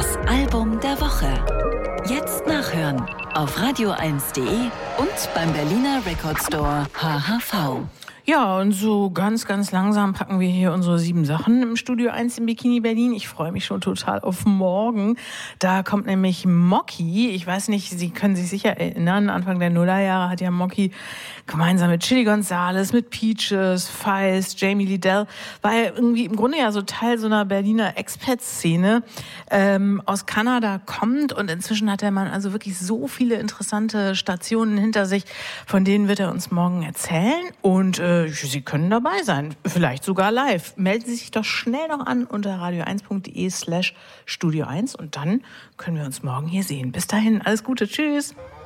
Das Album der Woche. Jetzt nachhören auf radio1.de und beim Berliner Record Store HHV. Ja, und so ganz, ganz langsam packen wir hier unsere 7 Sachen im Studio 1 im Bikini Berlin. Ich freue mich schon total auf morgen. Da kommt nämlich Mocky. Ich weiß nicht, Sie können sich sicher erinnern, Anfang der Nullerjahre hat ja Mocky gemeinsam mit Chili Gonzales, mit Peaches, Feist, Jamie Lidell, war ja irgendwie im Grunde ja so Teil so einer Berliner Expat-Szene, aus Kanada kommt, und inzwischen hat der Mann also wirklich so viele interessante Stationen hinter sich, von denen wird er uns morgen erzählen, und Sie können dabei sein, vielleicht sogar live. Melden Sie sich doch schnell noch an unter radio1.de/Studio 1 und dann können wir uns morgen hier sehen. Bis dahin, alles Gute, tschüss.